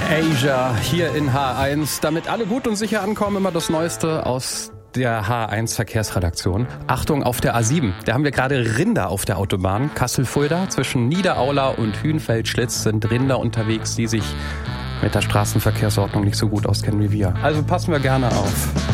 Asia hier in H1. Damit alle gut und sicher ankommen, immer das Neueste aus der H1 Verkehrsredaktion. Achtung auf der A7. Da haben wir gerade Rinder auf der Autobahn. Kassel-Fulda zwischen Niederaula und Hühnfeldschlitz sind Rinder unterwegs, die sich mit der Straßenverkehrsordnung nicht so gut auskennen wie wir. Also passen wir gerne auf.